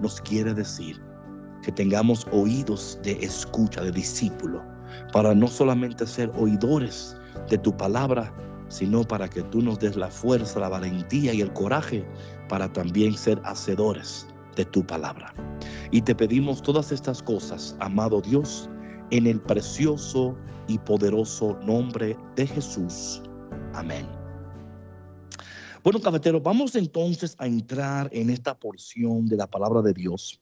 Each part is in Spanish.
nos quiere decir. Que tengamos oídos de escucha, de discípulo, para no solamente ser oidores de tu palabra, sino para que tú nos des la fuerza, la valentía y el coraje para también ser hacedores de tu palabra. Y te pedimos todas estas cosas, amado Dios, en el precioso y poderoso nombre de Jesús. Amén. Bueno, cafeteros, vamos entonces a entrar en esta porción de la palabra de Dios.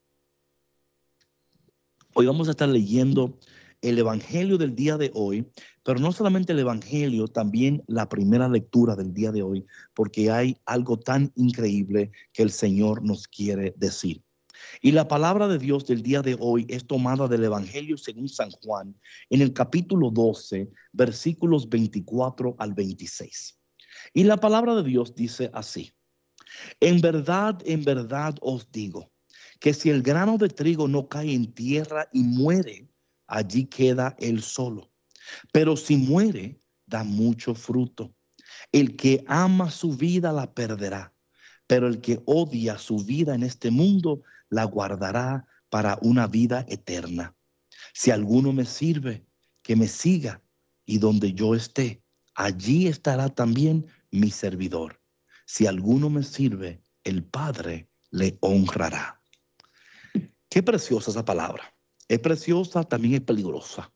Hoy vamos a estar leyendo el evangelio del día de hoy, pero no solamente el evangelio, también la primera lectura del día de hoy, porque hay algo tan increíble que el Señor nos quiere decir. Y la palabra de Dios del día de hoy es tomada del evangelio según San Juan, en el capítulo 12, versículos 24 al 26. Y la palabra de Dios dice así: en verdad os digo, que si el grano de trigo no cae en tierra y muere, allí queda él solo. Pero si muere, da mucho fruto. El que ama su vida la perderá, pero el que odia su vida en este mundo la guardará para una vida eterna. Si alguno me sirve, que me siga, y donde yo esté, allí estará también mi servidor. Si alguno me sirve, el Padre le honrará. Qué preciosa esa palabra. Es preciosa, también es peligrosa.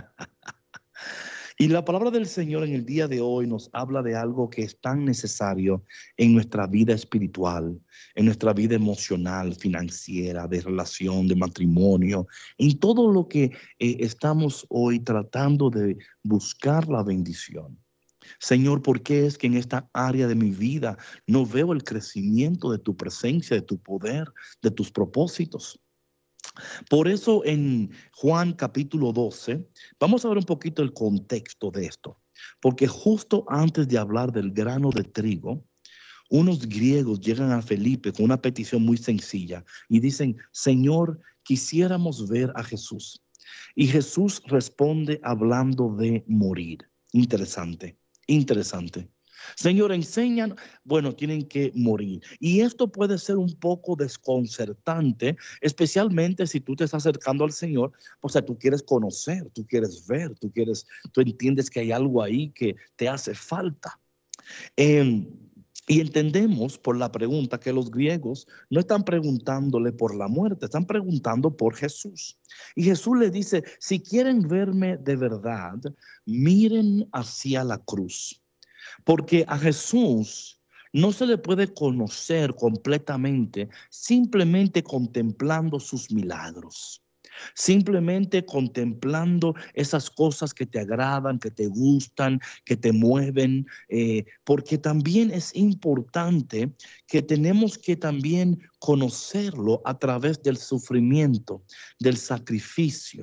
Y la palabra del Señor en el día de hoy nos habla de algo que es tan necesario en nuestra vida espiritual, en nuestra vida emocional, financiera, de relación, de matrimonio, en todo lo que estamos hoy tratando de buscar la bendición. Señor, ¿por qué es que en esta área de mi vida no veo el crecimiento de tu presencia, de tu poder, de tus propósitos? Por eso en Juan capítulo 12, vamos a ver un poquito el contexto de esto, porque justo antes de hablar del grano de trigo, unos griegos llegan a Felipe con una petición muy sencilla y dicen: Señor, quisiéramos ver a Jesús. Y Jesús responde hablando de morir. Interesante, interesante. Señor, enseñan, bueno, tienen que morir. Y esto puede ser un poco desconcertante, especialmente si tú te estás acercando al Señor. O sea, tú quieres conocer, tú quieres ver, tú entiendes que hay algo ahí que te hace falta. Eh, y entendemos por la pregunta que los griegos no están preguntándole por la muerte, están preguntando por Jesús. Y Jesús le dice: si quieren verme de verdad, miren hacia la cruz. Porque a Jesús no se le puede conocer completamente simplemente contemplando sus milagros. Simplemente contemplando esas cosas que te agradan, que te gustan, que te mueven, porque también es importante que tenemos que también conocerlo a través del sufrimiento, del sacrificio.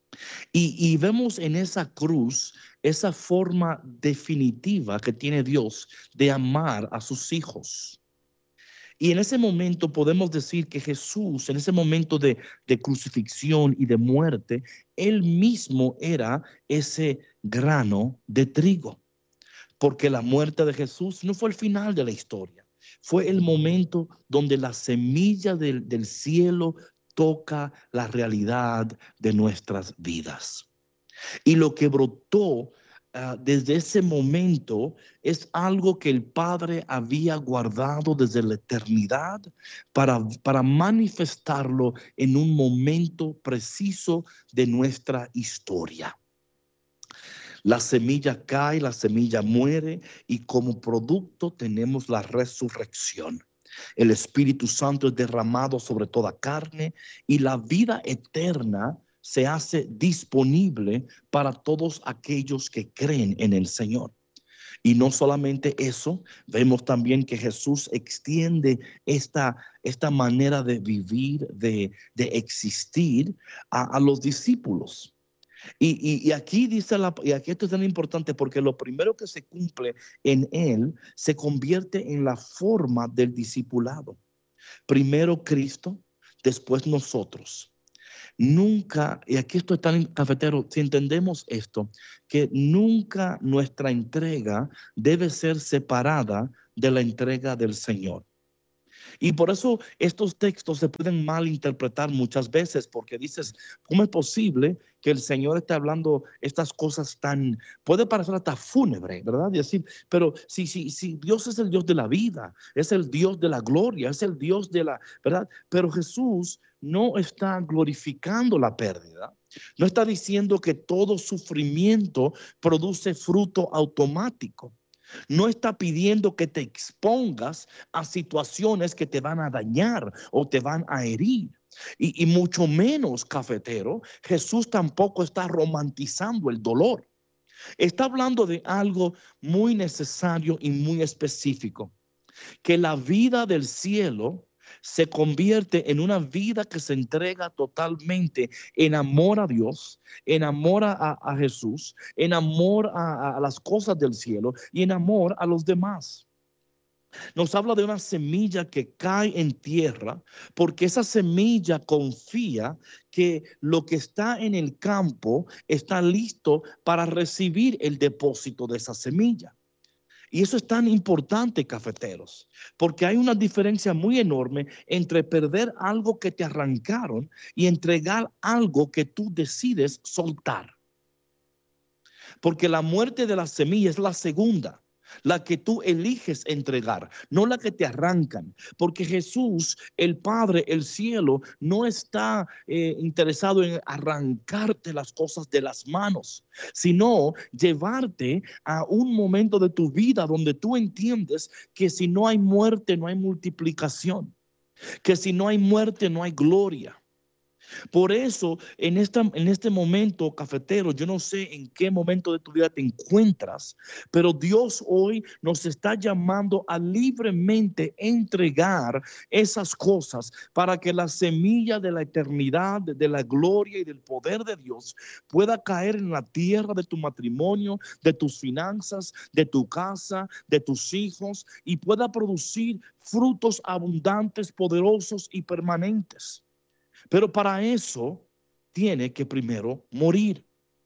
Y vemos en esa cruz esa forma definitiva que tiene Dios de amar a sus hijos. Y en ese momento podemos decir que Jesús, en ese momento de crucifixión y de muerte, él mismo era ese grano de trigo. Porque la muerte de Jesús no fue el final de la historia. Fue el momento donde la semilla del cielo toca la realidad de nuestras vidas. Y lo que brotó desde ese momento es algo que el Padre había guardado desde la eternidad para manifestarlo en un momento preciso de nuestra historia. La semilla cae, la semilla muere y como producto tenemos la resurrección. El Espíritu Santo es derramado sobre toda carne y la vida eterna se hace disponible para todos aquellos que creen en el Señor. Y no solamente eso, vemos también que Jesús extiende esta manera de vivir, de existir a los discípulos. Y aquí y aquí esto es tan importante porque lo primero que se cumple en él se convierte en la forma del discipulado. Primero Cristo, después nosotros. Nunca, y aquí esto es tan cafetero, si entendemos esto, que nunca nuestra entrega debe ser separada de la entrega del Señor. Y por eso estos textos se pueden malinterpretar muchas veces, porque dices, ¿cómo es posible que el Señor esté hablando estas cosas tan, puede parecer hasta fúnebre, ¿verdad? Y decir, pero si Dios es el Dios de la vida, es el Dios de la gloria, es el Dios de la, ¿verdad? Pero Jesús no está glorificando la pérdida. No está diciendo que todo sufrimiento produce fruto automático. No está pidiendo que te expongas a situaciones que te van a dañar o te van a herir. Y mucho menos, cafetero, Jesús tampoco está romantizando el dolor. Está hablando de algo muy necesario y muy específico, que la vida del cielo se convierte en una vida que se entrega totalmente en amor a Dios, en amor a Jesús, en amor a las cosas del cielo y en amor a los demás. Nos habla de una semilla que cae en tierra, porque esa semilla confía que lo que está en el campo está listo para recibir el depósito de esa semilla. Y eso es tan importante, cafeteros, porque hay una diferencia muy enorme entre perder algo que te arrancaron y entregar algo que tú decides soltar. Porque la muerte de la semilla es la segunda, la que tú eliges entregar, no la que te arrancan. Porque Jesús, el Padre, el cielo, no está interesado en arrancarte las cosas de las manos, sino llevarte a un momento de tu vida donde tú entiendes que si no hay muerte, no hay multiplicación, que si no hay muerte, no hay gloria. Por eso, en este momento, cafetero, yo no sé en qué momento de tu vida te encuentras, pero Dios hoy nos está llamando a libremente entregar esas cosas para que la semilla de la eternidad, de la gloria y del poder de Dios pueda caer en la tierra de tu matrimonio, de tus finanzas, de tu casa, de tus hijos y pueda producir frutos abundantes, poderosos y permanentes. Pero para eso tiene que primero morir.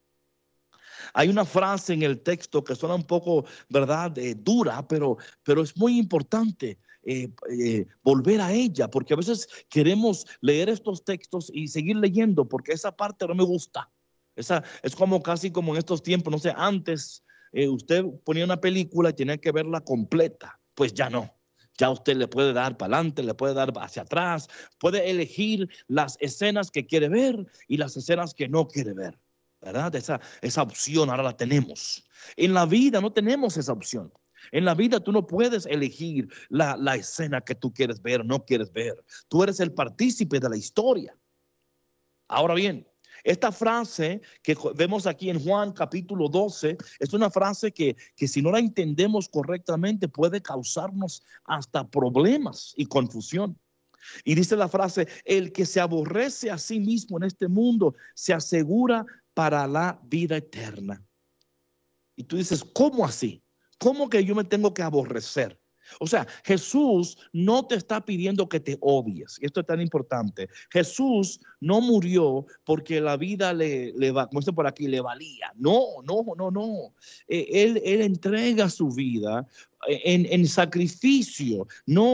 Hay una frase en el texto que suena un poco, ¿verdad?, dura, pero es muy importante volver a ella, porque a veces queremos leer estos textos y seguir leyendo, porque esa parte no me gusta. Esa es como casi como en estos tiempos, no sé, antes usted ponía una película y tenía que verla completa, pues ya no. Ya usted le puede dar para adelante, le puede dar hacia atrás, puede elegir las escenas que quiere ver y las escenas que no quiere ver, ¿verdad? Esa opción ahora la tenemos. En la vida no tenemos esa opción. En la vida tú no puedes elegir la escena que tú quieres ver o no quieres ver. Tú eres el partícipe de la historia. Ahora bien, esta frase que vemos aquí en Juan capítulo 12 es una frase que si no la entendemos correctamente puede causarnos hasta problemas y confusión. Y dice la frase, el que se aborrece a sí mismo en este mundo se asegura para la vida eterna. Y tú dices, ¿cómo así? ¿Cómo que yo me tengo que aborrecer? O sea, Jesús no te está pidiendo que te odies. Y esto es tan importante. Jesús no murió porque la vida como dice por aquí, le valía. No, no, no, no. Él entrega su vida en sacrificio.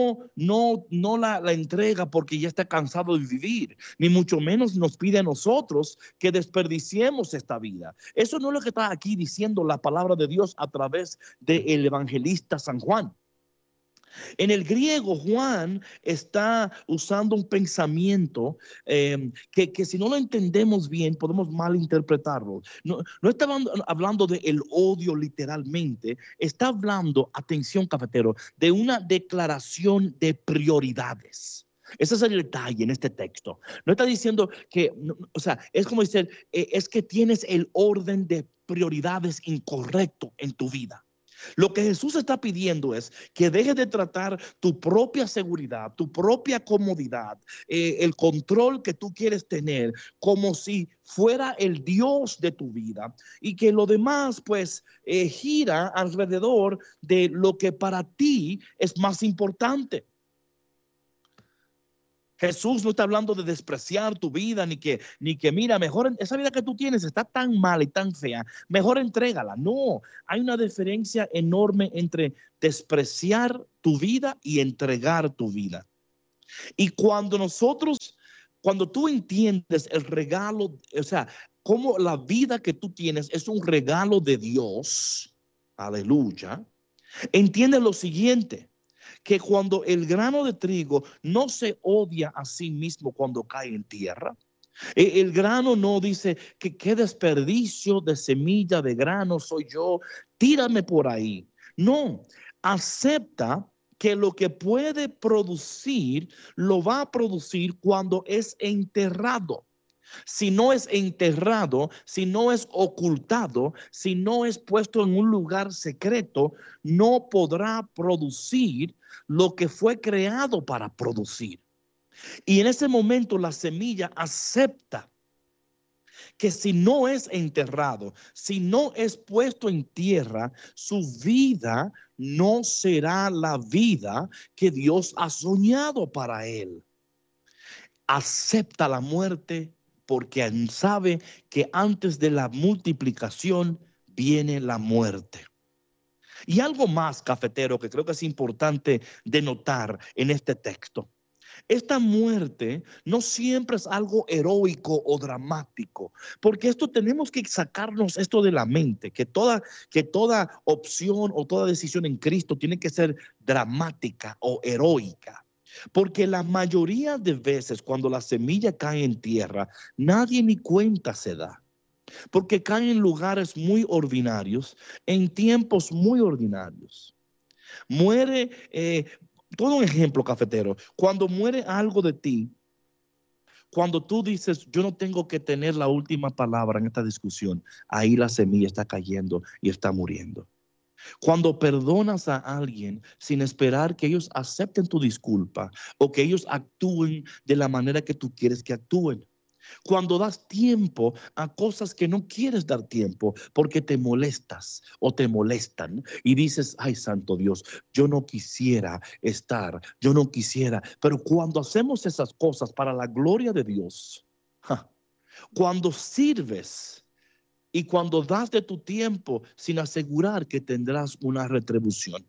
No la entrega porque ya está cansado de vivir. Ni mucho menos nos pide a nosotros que desperdiciemos esta vida. Eso no es lo que está aquí diciendo la palabra de Dios a través del evangelista San Juan. En el griego, Juan está usando un pensamiento que si no lo entendemos bien, podemos malinterpretarlo. No está hablando de el odio literalmente, está hablando, atención cafetero, de una declaración de prioridades. Ese es el detalle en este texto. No está diciendo que, o sea, es como decir, es que tienes el orden de prioridades incorrecto en tu vida. Lo que Jesús está pidiendo es que dejes de tratar tu propia seguridad, tu propia comodidad, el control que tú quieres tener como si fuera el Dios de tu vida y que lo demás pues gira alrededor de lo que para ti es más importante. Jesús no está hablando de despreciar tu vida, ni que mira, mejor esa vida que tú tienes está tan mala y tan fea, mejor entrégala. No, hay una diferencia enorme entre despreciar tu vida y entregar tu vida. Y cuando tú entiendes el regalo, o sea, cómo la vida que tú tienes es un regalo de Dios, aleluya, entiende lo siguiente, que cuando el grano de trigo no se odia a sí mismo cuando cae en tierra, el grano no dice que qué desperdicio de semilla de grano soy yo, tírame por ahí. No, acepta que lo que puede producir lo va a producir cuando es enterrado. Si no es enterrado, si no es ocultado, si no es puesto en un lugar secreto, no podrá producir lo que fue creado para producir. Y en ese momento la semilla acepta que si no es enterrado, si no es puesto en tierra, su vida no será la vida que Dios ha soñado para él. Acepta la muerte porque sabe que antes de la multiplicación viene la muerte. Y algo más, cafetero, que creo que es importante denotar en este texto. Esta muerte no siempre es algo heroico o dramático, porque esto tenemos que sacarnos esto de la mente, que toda opción o toda decisión en Cristo tiene que ser dramática o heroica. Porque la mayoría de veces cuando la semilla cae en tierra, nadie ni cuenta se da. Porque cae en lugares muy ordinarios, en tiempos muy ordinarios. Muere, todo un ejemplo, cafetero. Cuando muere algo de ti, cuando tú dices, yo no tengo que tener la última palabra en esta discusión, ahí la semilla está cayendo y está muriendo. Cuando perdonas a alguien sin esperar que ellos acepten tu disculpa o que ellos actúen de la manera que tú quieres que actúen. Cuando das tiempo a cosas que no quieres dar tiempo porque te molestas o te molestan y dices, ay, santo Dios, yo no quisiera estar, yo no quisiera. Pero cuando hacemos esas cosas para la gloria de Dios, cuando sirves y cuando das de tu tiempo sin asegurar que tendrás una retribución.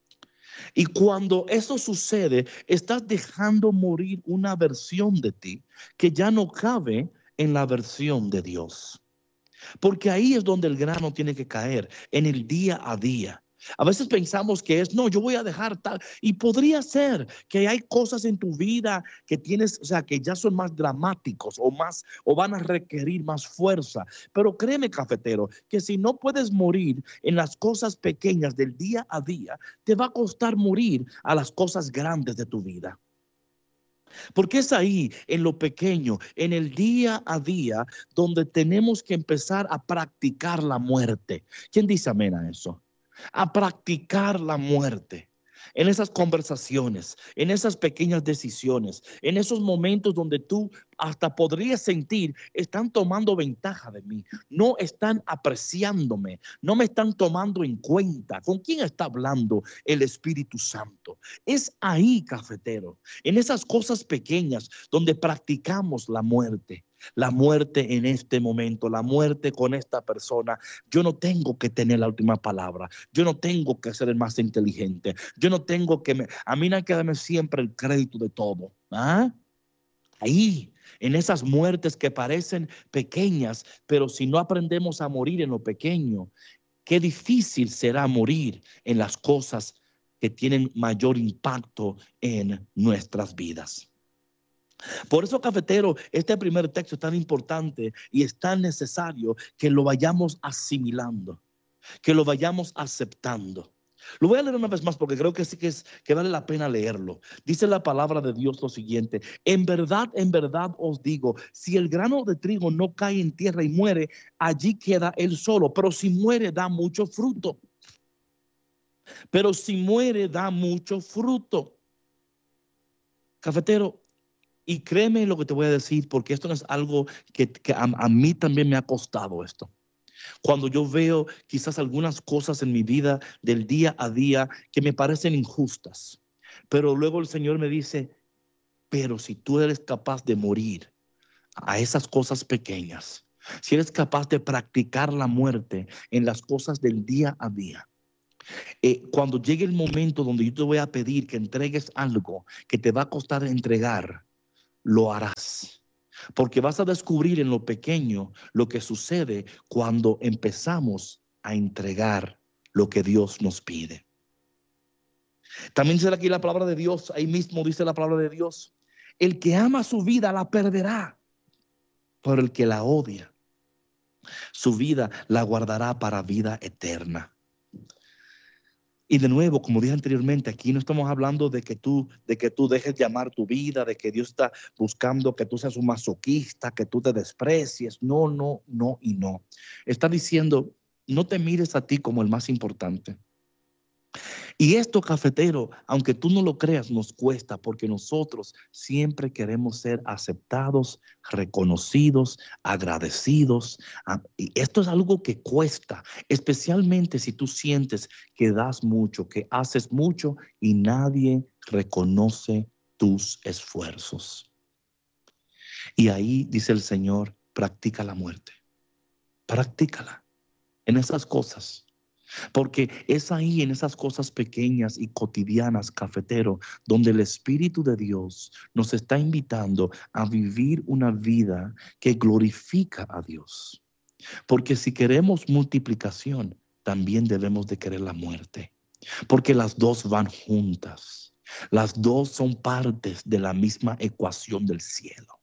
Y cuando eso sucede, estás dejando morir una versión de ti que ya no cabe en la versión de Dios. Porque ahí es donde el grano tiene que caer, en el día a día. A veces pensamos que es, no, yo voy a dejar tal. Y podría ser que hay cosas en tu vida que tienes, o sea, que ya son más dramáticos o más, o van a requerir más fuerza. Pero créeme, cafetero, que si no puedes morir en las cosas pequeñas del día a día, te va a costar morir a las cosas grandes de tu vida. Porque es ahí, en lo pequeño, en el día a día, donde tenemos que empezar a practicar la muerte. ¿Quién dice amén a eso? A practicar la muerte. En esas conversaciones, en esas pequeñas decisiones, en esos momentos donde tú hasta podrías sentir, están tomando ventaja de mí, no están apreciándome, no me están tomando en cuenta. ¿Con quién está hablando el Espíritu Santo? Es ahí, cafetero, en esas cosas pequeñas donde practicamos la muerte en este momento, la muerte con esta persona. Yo no tengo que tener la última palabra, yo no tengo que ser el más inteligente, yo no tengo que, a mí no hay que darme siempre el crédito de todo. Ahí, en esas muertes que parecen pequeñas, pero si no aprendemos a morir en lo pequeño, qué difícil será morir en las cosas que tienen mayor impacto en nuestras vidas. Por eso, cafetero, este primer texto es tan importante y es tan necesario que lo vayamos asimilando, que lo vayamos aceptando. Lo voy a leer una vez más porque creo que sí que vale la pena leerlo. Dice la palabra de Dios lo siguiente: en verdad os digo, si el grano de trigo no cae en tierra y muere, allí queda él solo, pero si muere da mucho fruto. Pero si muere da mucho fruto. Cafetero, y créeme lo que te voy a decir, porque esto no es algo que a mí también me ha costado esto. Cuando yo veo quizás algunas cosas en mi vida del día a día que me parecen injustas, pero luego el Señor me dice, pero si tú eres capaz de morir a esas cosas pequeñas, si eres capaz de practicar la muerte en las cosas del día a día, Cuando llegue el momento donde yo te voy a pedir que entregues algo que te va a costar entregar, lo harás. Porque vas a descubrir en lo pequeño lo que sucede cuando empezamos a entregar lo que Dios nos pide. También dice aquí la palabra de Dios, ahí mismo dice la palabra de Dios, el que ama su vida la perderá, pero el que la odia, su vida la guardará para vida eterna. Y de nuevo, como dije anteriormente, aquí no estamos hablando de que tú dejes de amar tu vida, de que Dios está buscando que tú seas un masoquista, que tú te desprecies. No, no, no y no. Está diciendo, no te mires a ti como el más importante. Y esto, cafetero, aunque tú no lo creas, nos cuesta porque nosotros siempre queremos ser aceptados, reconocidos, agradecidos. Y esto es algo que cuesta, especialmente si tú sientes que das mucho, que haces mucho y nadie reconoce tus esfuerzos. Y ahí dice el Señor, practica la muerte. Practícala en esas cosas. Porque es ahí en esas cosas pequeñas y cotidianas, cafetero, donde el Espíritu de Dios nos está invitando a vivir una vida que glorifica a Dios. Porque si queremos multiplicación, también debemos de querer la muerte. Porque las dos van juntas. Las dos son partes de la misma ecuación del cielo.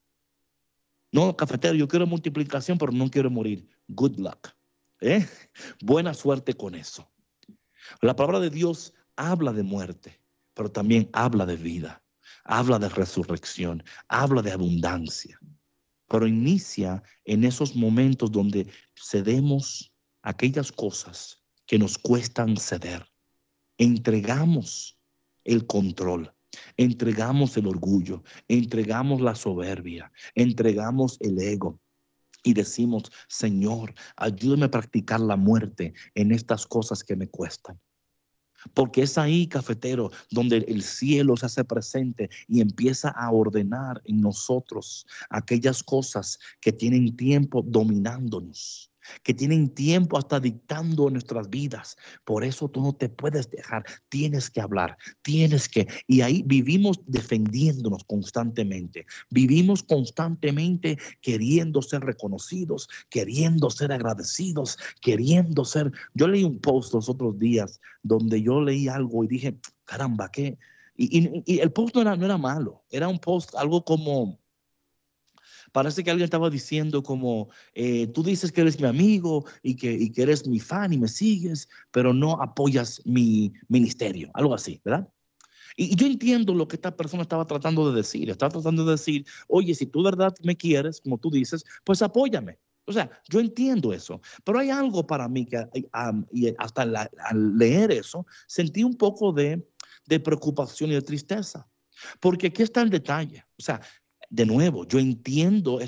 No, cafetero, yo quiero multiplicación, pero no quiero morir. Good luck. Buena suerte con eso. La palabra de Dios habla de muerte, pero también habla de vida, habla de resurrección, habla de abundancia. Pero inicia en esos momentos donde cedemos aquellas cosas que nos cuestan ceder. Entregamos el control, entregamos el orgullo, entregamos la soberbia, entregamos el ego. Y decimos, Señor, ayúdame a practicar la muerte en estas cosas que me cuestan. Porque es ahí, cafetero, donde el cielo se hace presente y empieza a ordenar en nosotros aquellas cosas que tienen tiempo dominándonos, que tienen tiempo hasta dictando nuestras vidas. Por eso tú no te puedes dejar, tienes que hablar, y ahí vivimos defendiéndonos constantemente, vivimos constantemente queriendo ser reconocidos, queriendo ser agradecidos, queriendo ser. Yo leí un post los otros días donde yo leí algo y dije, caramba, ¿qué? Y el post no era malo, era un post algo como, parece que alguien estaba diciendo como, tú dices que eres mi amigo y que eres mi fan y me sigues, pero no apoyas mi ministerio, algo así, ¿verdad? Y yo entiendo lo que esta persona estaba tratando de decir. Estaba tratando de decir, oye, si tú de verdad me quieres, como tú dices, pues apóyame. O sea, yo entiendo eso, pero hay algo para mí que y hasta al leer eso, sentí un poco de preocupación y de tristeza. Porque aquí está el detalle. O sea, de nuevo, yo entiendo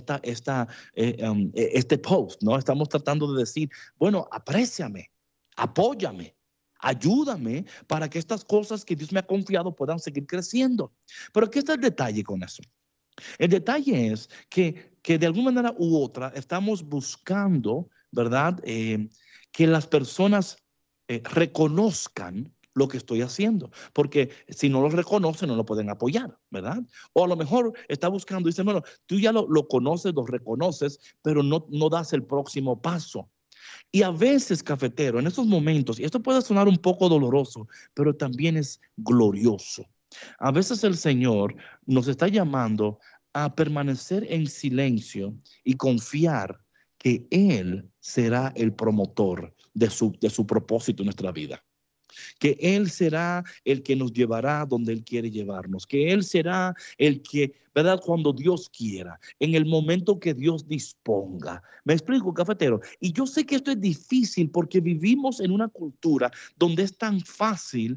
este post, ¿no? Estamos tratando de decir, bueno, apréciame, apóyame, ayúdame para que estas cosas que Dios me ha confiado puedan seguir creciendo. Pero aquí está el detalle con eso. El detalle es que de alguna manera u otra estamos buscando, ¿verdad? Que las personas reconozcan lo que estoy haciendo, porque si no lo reconocen no lo pueden apoyar, ¿verdad? O a lo mejor está buscando, dice, bueno, tú ya lo conoces, lo reconoces, pero no das el próximo paso. Y a veces, cafetero, en esos momentos, y esto puede sonar un poco doloroso, pero también es glorioso. A veces el Señor nos está llamando a permanecer en silencio y confiar que Él será el promotor de su propósito en nuestra vida, que Él será el que nos llevará donde Él quiere llevarnos, que Él será el que, ¿verdad? Cuando Dios quiera, en el momento que Dios disponga. Me explico, cafetero. Y yo sé que esto es difícil porque vivimos en una cultura donde es tan fácil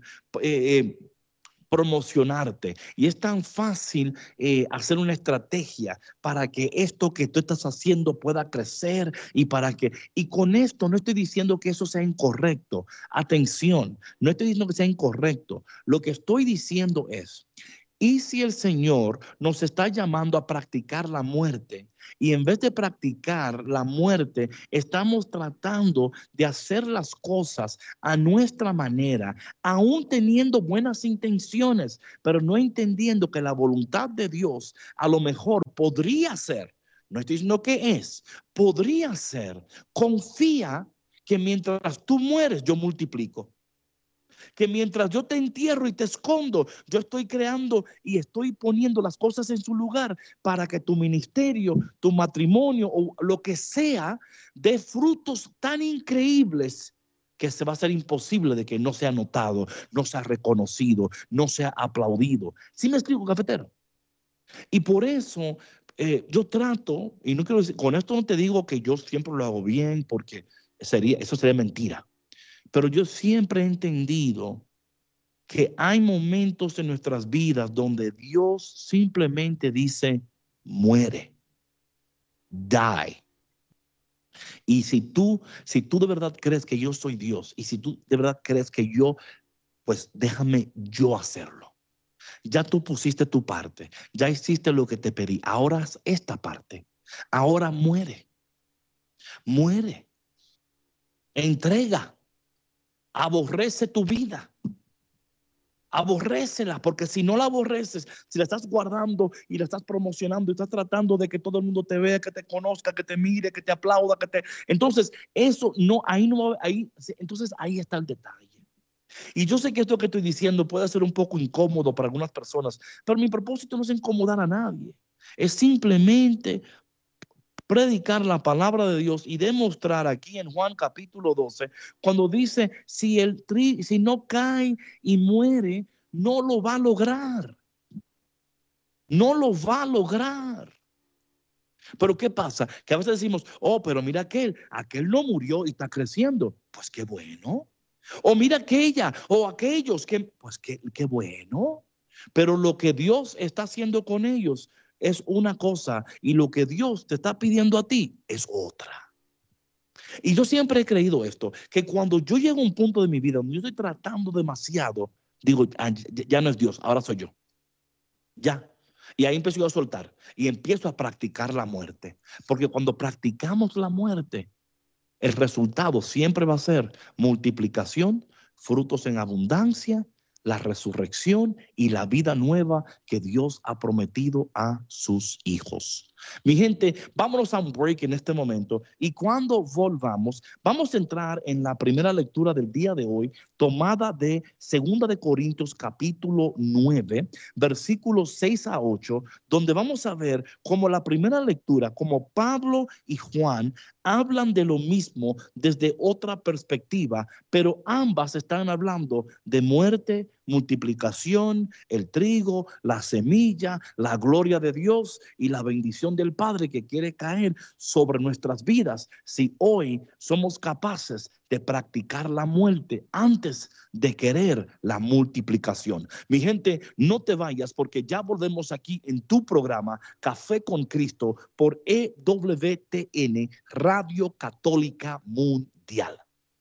promocionarte y es tan fácil hacer una estrategia para que esto que tú estás haciendo pueda crecer y con esto no estoy diciendo que eso sea incorrecto. Atención, no estoy diciendo que sea incorrecto. Lo que estoy diciendo es, ¿Y si el Señor nos está llamando a practicar la muerte? Y en vez de practicar la muerte, estamos tratando de hacer las cosas a nuestra manera, aún teniendo buenas intenciones, pero no entendiendo que la voluntad de Dios a lo mejor podría ser, no estoy diciendo que es, podría ser, confía que mientras tú mueres, yo multiplico. Que mientras yo te entierro y te escondo, yo estoy creando y estoy poniendo las cosas en su lugar para que tu ministerio, tu matrimonio o lo que sea dé frutos tan increíbles que se va a hacer imposible de que no sea notado, no sea reconocido, no sea aplaudido. ¿Sí me explico, cafetero? Y por eso yo trato, y no quiero decir, con esto no te digo que yo siempre lo hago bien, porque eso sería mentira. Pero yo siempre he entendido que hay momentos en nuestras vidas donde Dios simplemente dice, muere, die. Y si tú de verdad crees que yo soy Dios, y si tú de verdad crees que yo, pues déjame yo hacerlo. Ya tú pusiste tu parte, ya hiciste lo que te pedí, ahora haz esta parte. Ahora muere, muere, entrega, aborrece tu vida. Aborrécela, porque si no la aborreces, si la estás guardando y la estás promocionando y estás tratando de que todo el mundo te vea, que te conozca, que te mire, que te aplauda, entonces eso no, entonces ahí está el detalle. Y yo sé que esto que estoy diciendo puede ser un poco incómodo para algunas personas, pero mi propósito no es incomodar a nadie. Es simplemente predicar la palabra de Dios y demostrar aquí en Juan capítulo 12, cuando dice, si no cae y muere, no lo va a lograr. No lo va a lograr. Pero ¿qué pasa? Que a veces decimos, oh, pero mira aquel no murió y está creciendo. Pues qué bueno. O mira aquella o aquellos pues qué bueno. Pero lo que Dios está haciendo con ellos es una cosa y lo que Dios te está pidiendo a ti es otra. Y yo siempre he creído esto, que cuando yo llego a un punto de mi vida donde yo estoy tratando demasiado, digo, ya no es Dios, ahora soy yo. Ya. Y ahí empiezo yo a soltar y empiezo a practicar la muerte. Porque cuando practicamos la muerte, el resultado siempre va a ser multiplicación, frutos en abundancia, la resurrección y la vida nueva que Dios ha prometido a sus hijos. Mi gente, vámonos a un break en este momento y cuando volvamos, vamos a entrar en la primera lectura del día de hoy, tomada de 2 Corintios capítulo 9, versículos 6 a 8, donde vamos a ver cómo la primera lectura, como Pablo y Juan hablan de lo mismo desde otra perspectiva, pero ambas están hablando de muerte, multiplicación, el trigo, la semilla, la gloria de Dios y la bendición del Padre que quiere caer sobre nuestras vidas si hoy somos capaces de practicar la muerte antes de querer la multiplicación. Mi gente, no te vayas porque ya volvemos aquí en tu programa Café con Cristo por EWTN Radio Católica Mundial.